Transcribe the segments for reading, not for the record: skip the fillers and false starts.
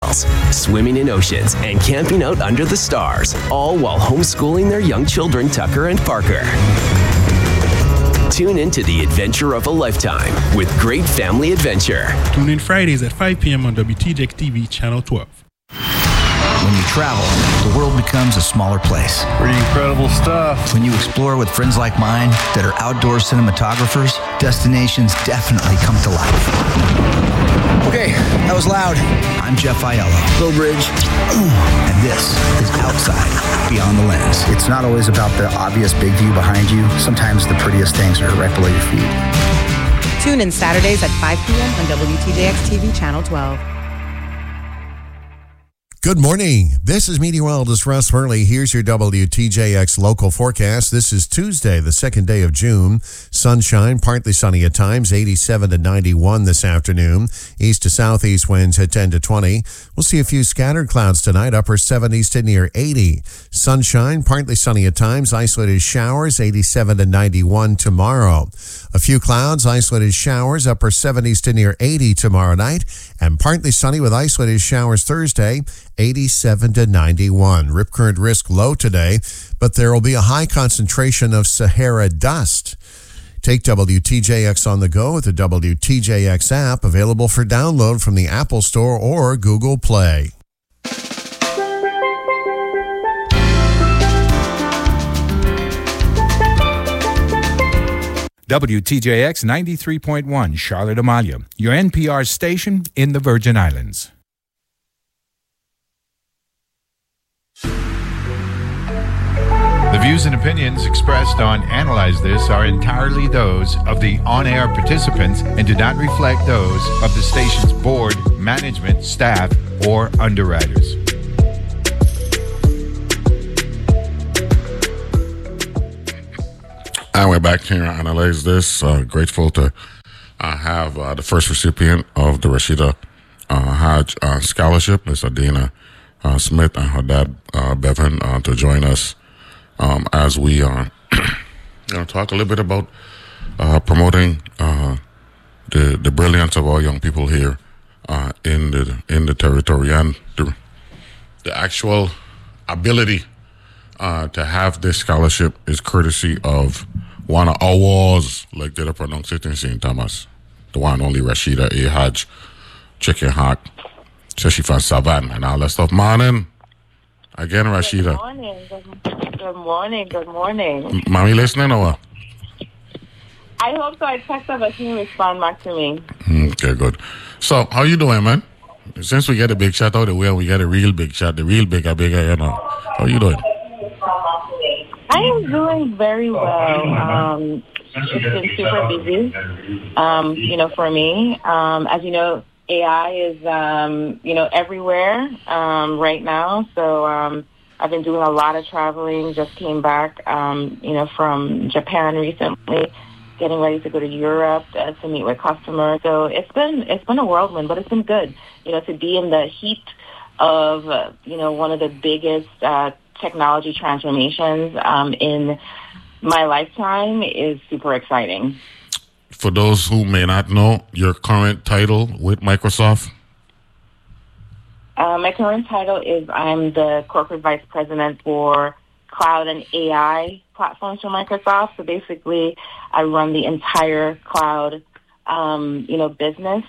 trails, swimming in oceans, and camping out under the stars, all while homeschooling their young children, Tucker and Parker. Tune into the adventure of a lifetime with great family adventure. Tune in Fridays at 5 p.m. on WTJX TV, Channel 12. When you travel, the world becomes a smaller place. Pretty incredible stuff. When you explore with friends like mine that are outdoor cinematographers, destinations definitely come to life. Okay, that was loud. I'm Jeff Aiello. Bill Bridge. And this is Outside Beyond the Lens. It's not always about the obvious big view behind you. Sometimes the prettiest things are right below your feet. Tune in Saturdays at 5 p.m. on WTJX TV, Channel 12. Good morning. This is meteorologist Russ Hurley. Here's your WTJX local forecast. This is Tuesday, the second day of June. Sunshine, partly sunny at times, 87 to 91 this afternoon. East to southeast winds at 10 to 20. We'll see a few scattered clouds tonight, upper 70s to near 80. Sunshine, partly sunny at times, isolated showers, 87 to 91 tomorrow. A few clouds, isolated showers, upper 70s to near 80 tomorrow night, and partly sunny with isolated showers Thursday, 87 to 91. Rip current risk low today, but there will be a high concentration of Sahara dust. Take WTJX on the go with the WTJX app, available for download from the Apple Store or Google Play. WTJX 93.1, Charlotte Amalia, your NPR station in the Virgin Islands. The views and opinions expressed on Analyze This are entirely those of the on-air participants and do not reflect those of the station's board, management, staff, or underwriters. And we're back here on Analyze This. Grateful to have the first recipient of the Rashida Hodge Scholarship, Ms. Adina Smith, and her dad, Bevan, to join us as we talk a little bit about promoting the brilliance of our young people here in the territory, and the actual ability to have this scholarship is courtesy of one of our walls, like they pronounce it in St. Thomas, the one and only Rashida A. Hodge, Chicken Hawk, so she from Savan and all that stuff. Morning. Again, Rashida. Good morning. Mommy listening or what? I hope so. I text her, but she didn't respond back to me. Okay, good. So, how you doing, man? Since we get a big shot out of the way, we get a real big shot, the real bigger, How you doing? I am doing very well. It's been super busy, for me. As you know, AI is, everywhere right now. So I've been doing a lot of traveling. Just came back, from Japan recently, getting ready to go to Europe to meet with customers. So it's been a whirlwind, but it's been good. To be in the heat of, one of the biggest technology transformations in my lifetime is super exciting. For those who may not know, your current title with Microsoft? My current title is I'm the Corporate Vice President for Cloud and AI platforms for Microsoft. So basically, I run the entire cloud, business,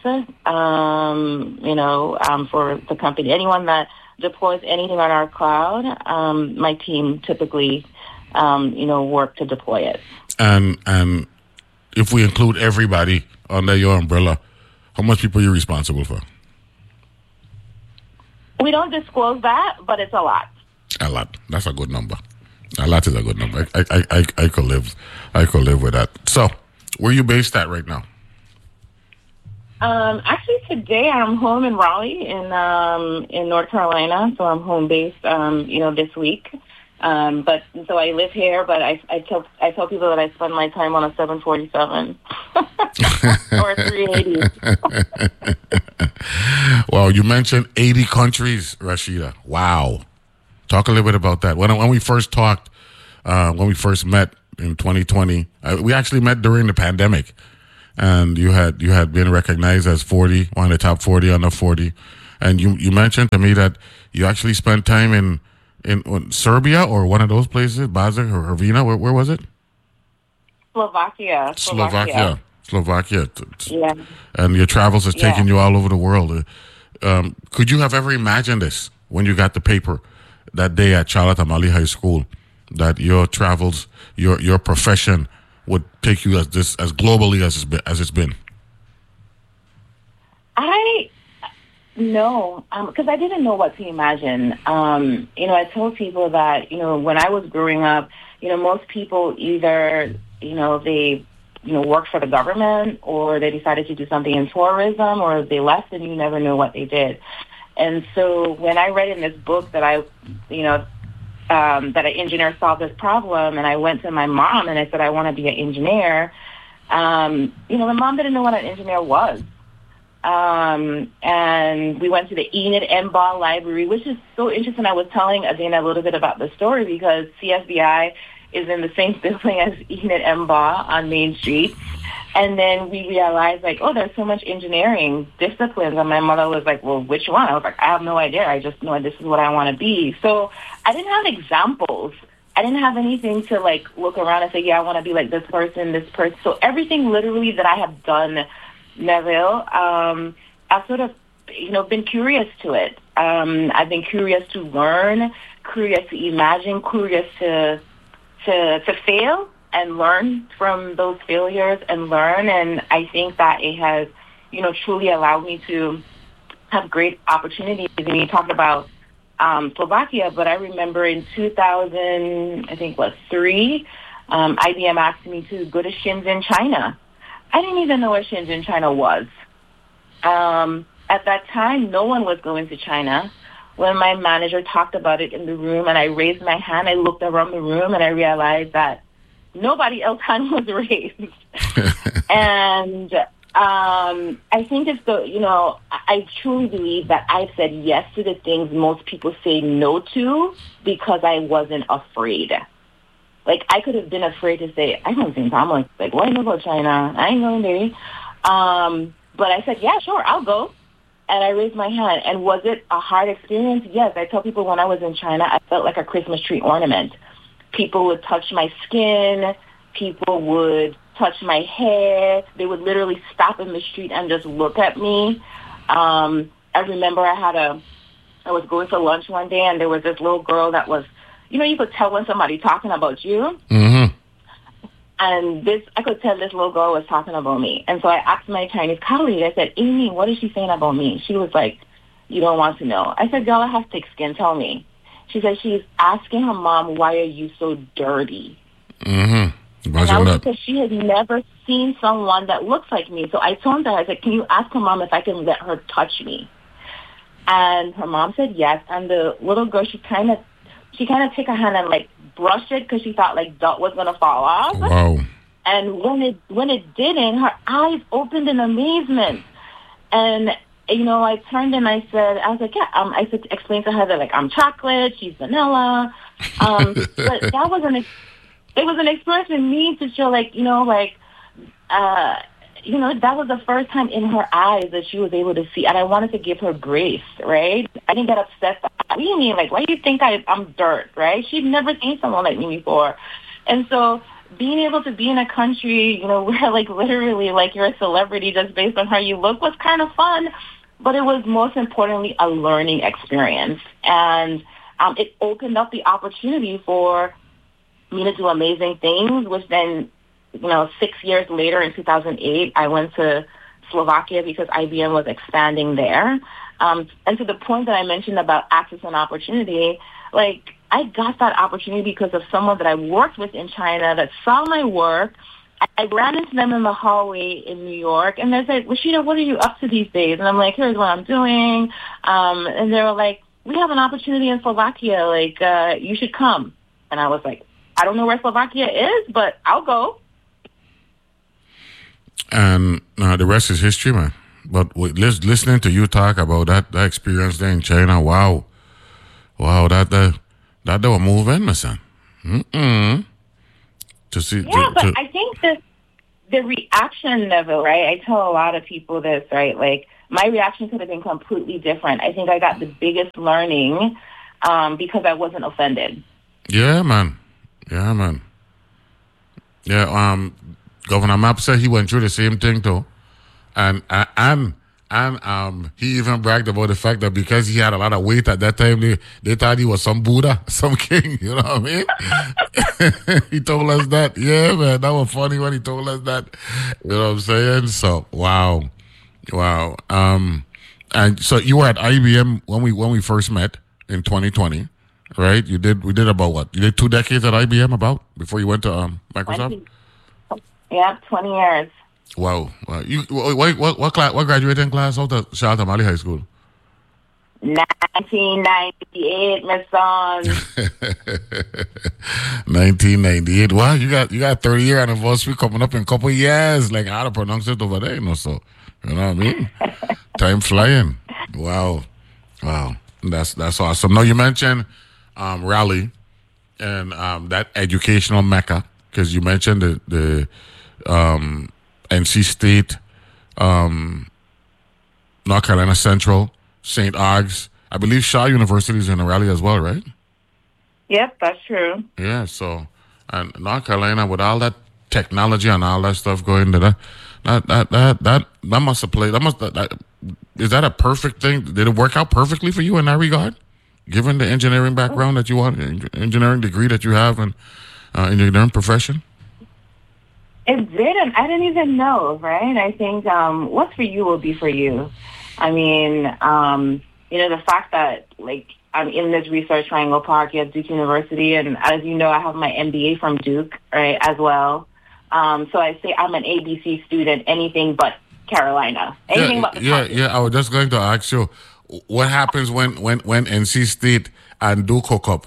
for the company. Anyone that deploys anything on our cloud, my team typically, work to deploy it. And if we include everybody under your umbrella, how much people are you responsible for? We don't disclose that, but it's a lot. A lot. That's a good number. A lot is a good number. I could live with that. So, where are you based at right now? Actually, today I'm home in Raleigh, in North Carolina. So I'm home based, this week. But so I live here, but I tell people that I spend my time on a 747 or a 380. Well, you mentioned 80 countries, Rashida. Wow. Talk a little bit about that. When we first talked, when we first met in 2020, we actually met during the pandemic. And you had been recognized as one of the top 40 under 40. And you mentioned to me that you actually spent time in Serbia or one of those places, Bazar or Hrvina. Where was it? Slovakia. Yeah. And your travels has taken you all over the world. Could you have ever imagined this when you got the paper that day at Charlotte Amalie High School, that your travels, your profession would take you as globally as it's been? No, because I didn't know what to imagine. I told people that, when I was growing up, most people either, they, worked for the government, or they decided to do something in tourism, or they left and you never know what they did. And so when I read in this book that that an engineer solved this problem, and I went to my mom and I said, I want to be an engineer, my mom didn't know what an engineer was. And we went to the Enid Embaugh Library, which is so interesting. I was telling Adina a little bit about the story because CSBI is in the same building as Enid Embaugh on Main Street. And then we realized, there's so much engineering disciplines. And my mother was like, well, which one? I was like, I have no idea. I just know this is what I want to be. So I didn't have examples. I didn't have anything to, look around and say, yeah, I want to be like this person. So everything literally that I have done, Neville, I've sort of, been curious to it. I've been curious to learn, curious to imagine, curious to fail and learn from those failures and learn. And I think that it has, truly allowed me to have great opportunities. And you talked about Slovakia, but I remember in 2003, IBM asked me to go to Shenzhen, China. I didn't even know where Shenzhen, China was. At that time, no one was going to China. When my manager talked about it in the room and I raised my hand, I looked around the room and I realized that nobody else's hand was raised. And I think it's I truly believe that I said yes to the things most people say no to because I wasn't afraid. I could have been afraid to say, I don't think I'm what do I know about China? I ain't going there. But I said, yeah, sure, I'll go. And I raised my hand. And was it a hard experience? Yes. I tell people when I was in China, I felt like a Christmas tree ornament. People would touch my skin. People would touch my hair. They would literally stop in the street and just look at me. I remember I was going for lunch one day, and there was this little girl that was, you could tell when somebody talking about you. Mm-hmm. And I could tell this little girl was talking about me. And so I asked my Chinese colleague, I said, Amy, what is she saying about me? She was like, you don't want to know. I said, girl, I have thick skin. Tell me. She said she's asking her mom, why are you so dirty? Mm-hmm. And that was because she had never seen someone that looks like me. So I told her, I said, can you ask her mom if I can let her touch me? And her mom said yes. And the little girl, she kind of took her hand and brushed it because she thought dirt was going to fall off. Wow. And when it didn't, her eyes opened in amazement. And, I turned and I said, I said, explain to her that I'm chocolate, she's vanilla. But that was an experience for me to show that was the first time in her eyes that she was able to see. And I wanted to give her grace, right? I didn't get upset. What do you mean? Why do you think I'm dirt, right? She'd never seen someone like me before. And so being able to be in a country, where literally you're a celebrity just based on how you look was kind of fun. But it was most importantly a learning experience. And it opened up the opportunity for me to do amazing things, which then 6 years later in 2008, I went to Slovakia because IBM was expanding there. And to the point that I mentioned about access and opportunity, I got that opportunity because of someone that I worked with in China that saw my work. I ran into them in the hallway in New York, and they said, Rashida, what are you up to these days? And I'm like, here's what I'm doing. And they were like, we have an opportunity in Slovakia. You should come. And I was like, I don't know where Slovakia is, but I'll go. And the rest is history, man. But listening to you talk about that experience there in China, wow, that they were moving, my son. To see, but I think the reaction, Neville, right? I tell a lot of people this, right? my reaction could have been completely different. I think I got the biggest learning because I wasn't offended. Yeah, man. Yeah, Governor Mapp said he went through the same thing too, and he even bragged about the fact that because he had a lot of weight at that time, they thought he was some Buddha, some king. You know what I mean? He told us that. Yeah, man, that was funny when he told us that. You know what I'm saying? So wow. And so you were at IBM when we first met in 2020. Right, we did about what? You did 2 decades at IBM about before you went to Microsoft. 20 years. Wow. You what class? What graduating class out of Charlotte Amalie High School? 1998, my son. 1998. Wow, you got 30-year anniversary coming up in a couple of years. Like how to pronounce it over there, so you know what I mean? Time flying. Wow. That's awesome. Now you mentioned Raleigh and that educational mecca, because you mentioned the NC State, North Carolina Central, St. Aug's. I believe Shaw University is in Raleigh as well, right? Yep, that's true. Yeah, so and North Carolina with all that technology and all that stuff going to that must have played. Is that a perfect thing? Did it work out perfectly for you in that regard? Given the engineering background that you want, engineering degree that you have, and in your engineering profession? It didn't. I didn't even know, right? I think what's for you will be for you. I mean, the fact that, like, I'm in this research triangle park at Duke University, and as you know, I have my MBA from Duke, right, as well. So I say I'm an ABC student, anything but Carolina. Anything but the I was just going to ask you, what happens when NC State and Duke hook up?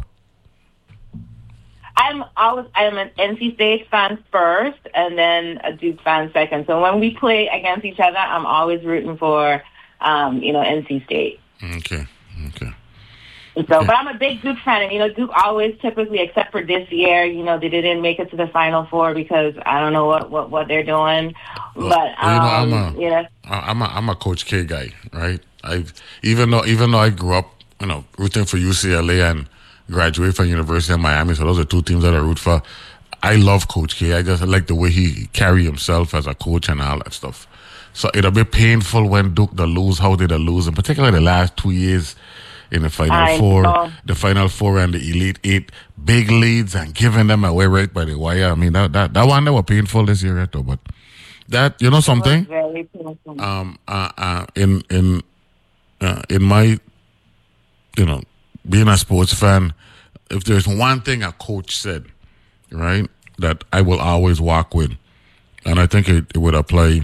I'm an NC State fan first, and then a Duke fan second. So when we play against each other, I'm always rooting for, NC State. Okay. So, but I'm a big Duke fan, and Duke always, typically, except for this year, they didn't make it to the Final Four because I don't know what they're doing. Well, but I'm a Coach K guy, right? Even though I grew up, rooting for UCLA and graduated from University of Miami, so those are two teams that I root for. I love Coach K. I just like the way he carry himself as a coach and all that stuff. So it'll be painful when Duke lose. How did they lose? And particularly the last 2 years in the Final Four and the Elite Eight, big leads and giving them away right by the wire. I mean, that one was painful this year, right? Though, but that something. Very painful. In my, being a sports fan, if there's one thing a coach said, right, that I will always walk with, and I think it would apply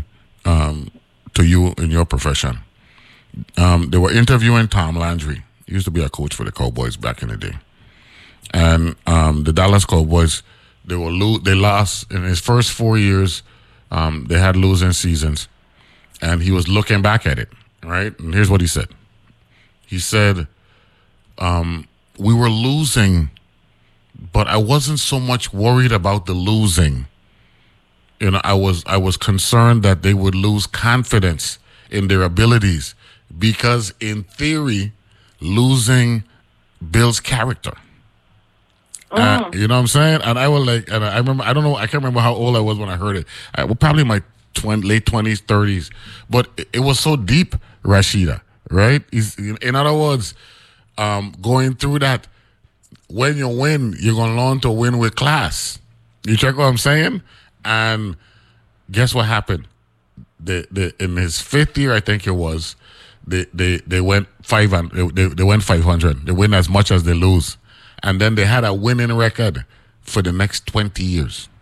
to you in your profession. They were interviewing Tom Landry. He used to be a coach for the Cowboys back in the day. And the Dallas Cowboys, they lost in his first 4 years. They had losing seasons. And he was looking back at it, right? And here's what he said. He said, we were losing, but I wasn't so much worried about the losing. I was concerned that they would lose confidence in their abilities, because in theory, losing builds character. You know what I'm saying? And I was like, and I remember, I can't remember how old I was when I heard it. I was probably my late 20s, 30s, but it was so deep, Rashida, right? In other words, going through that, when you win, you're going to learn to win with class. You check what I'm saying? And guess what happened? In his fifth year, I think it was, they went 500. They went 500. They win as much as they lose, and then they had a winning record for the next 20 years.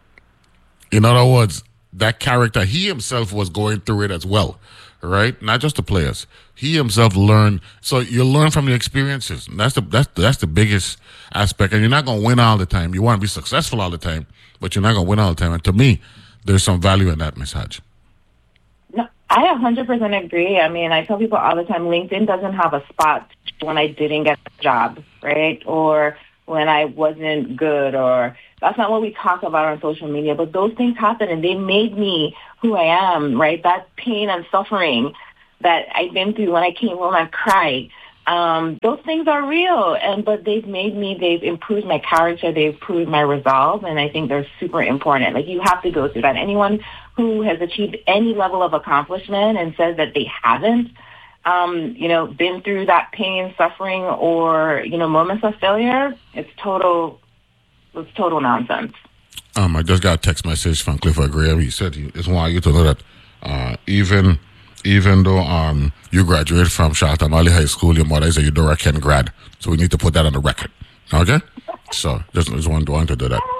In other words, that character, he himself was going through it as well, right? Not just the players. He himself learned. So you learn from the experiences. And that's the biggest aspect. And you're not going to win all the time. You want to be successful all the time, but you're not going to win all the time. And to me, there's some value in that, Ms. Hodge. No, I 100% agree. I mean, I tell people all the time, LinkedIn doesn't have a spot when I didn't get the job, right? Or when I wasn't good, or that's not what we talk about on social media. But those things happen, and they made me who I am, right? That pain and suffering that I've been through when I came home and cried. Those things are real, but they've improved my character, they've improved my resolve, and I think they're super important. Like, you have to go through that. Anyone who has achieved any level of accomplishment and says that they haven't, been through that pain, suffering, or, moments of failure, it's total nonsense. I just got a text message from Clifford Graham. He said he just want you to know that even though you graduated from Charlton Valley High School, your mother is a Eudora Ken grad. So we need to put that on the record. Okay? So just want to do that.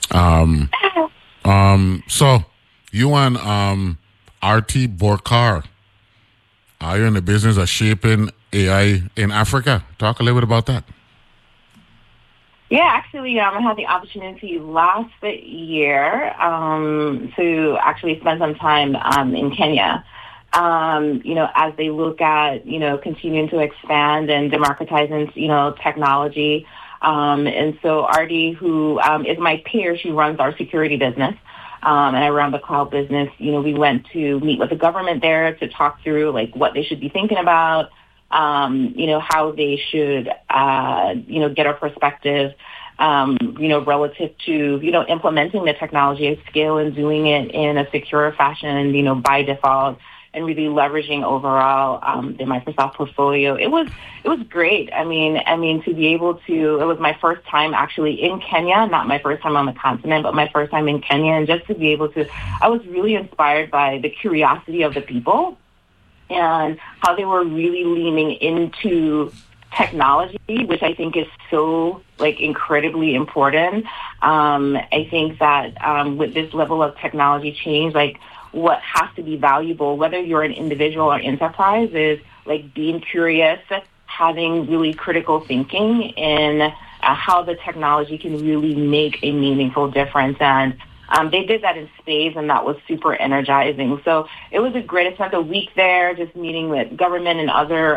So you and RT Borkar, are you in the business of shaping AI in Africa? Talk a little bit about that. Yeah, actually, I had the opportunity last year to actually spend some time in Kenya. As they look at, continuing to expand and democratizing, technology. And so Artie, who is my peer, she runs our security business, and I run the cloud business. We went to meet with the government there to talk through, like, what they should be thinking about, how they should, get a perspective, relative to, implementing the technology at scale and doing it in a secure fashion, by default, and really leveraging overall the Microsoft portfolio. It was great. I mean, to be able to, it was my first time actually in Kenya, not my first time on the continent, but my first time in Kenya, and just to be able to, I was really inspired by the curiosity of the people and how they were really leaning into technology, which I think is so, incredibly important. I think that with this level of technology change, what has to be valuable, whether you're an individual or enterprise, is being curious, having really critical thinking in how the technology can really make a meaningful difference. And they did that in spades, and that was super energizing. So it was a great. I spent a week there just meeting with government and other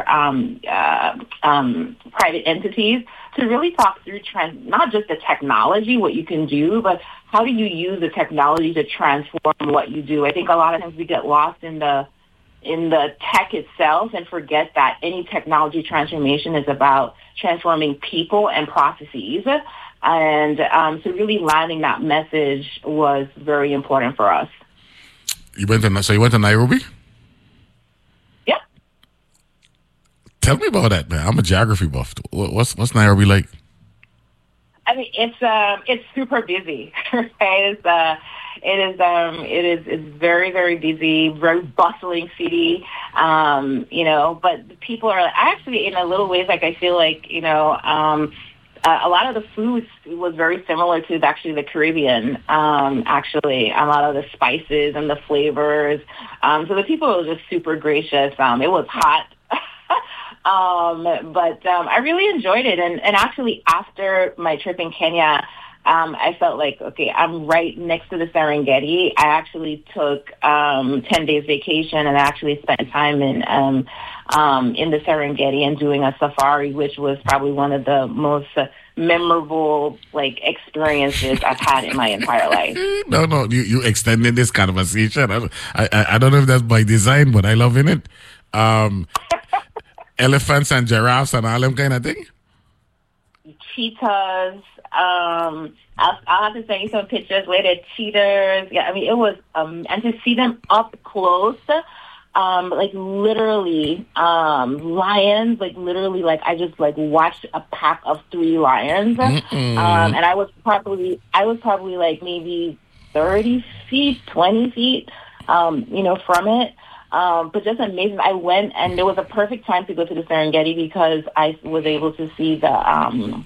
private entities to really talk through not just the technology, what you can do, but how do you use the technology to transform what you do. I think a lot of times we get lost in the tech itself and forget that any technology transformation is about transforming people and processes. And so really landing that message was very important for us. You went to Nairobi? Yeah. Tell me about that, man. I'm a geography buff. What's Nairobi like? I mean, it's super busy, right? It's very, very busy, very bustling city, but the people are actually, in a little ways, I feel like, a lot of the food was very similar to the Caribbean, actually. A lot of the spices and the flavors. So the people were just super gracious. It was hot. But I really enjoyed it. And actually, after my trip in Kenya, I felt like, okay, I'm right next to the Serengeti. I actually took 10 days vacation, and I actually spent time in the Serengeti and doing a safari, which was probably one of the most memorable experiences I've had in my entire life. No, you extended this conversation. I don't know if that's by design, but I love it. Elephants and giraffes and all them kind of thing? Cheetahs. I'll have to send you some pictures later. Cheetahs. Yeah, I mean, it was, and to see them up close, literally, lions, literally, I just, watched a pack of 3 lions. And I was probably maybe 30 feet, 20 feet, from it. But just amazing. I went, and there was a perfect time to go to the Serengeti because I was able to see the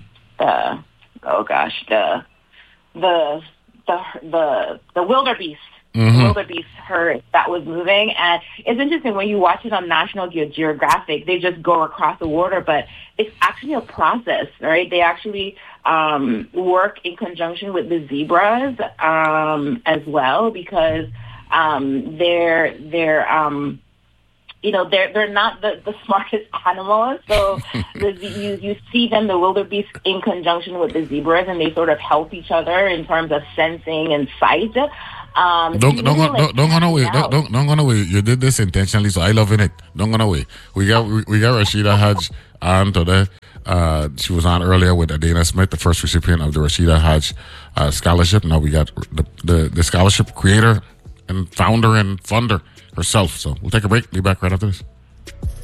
wildebeest. Mm-hmm. The wildebeest herd that was moving. And it's interesting when you watch it on National Geographic, they just go across the water, but it's actually a process, right? They actually work in conjunction with the zebras as well, because they're not the smartest animals. So you see them, the wildebeest, in conjunction with the zebras, and they sort of help each other in terms of sensing and sight. Don't go away. Don't go away. You did this intentionally, so I loving it. Don't go away. We got Rashida Hodge on today. She was on earlier with Adina Smith, the first recipient of the Rashida Hodge scholarship. Now we got the scholarship creator and founder and funder herself. So we'll take a break. Be back right after this.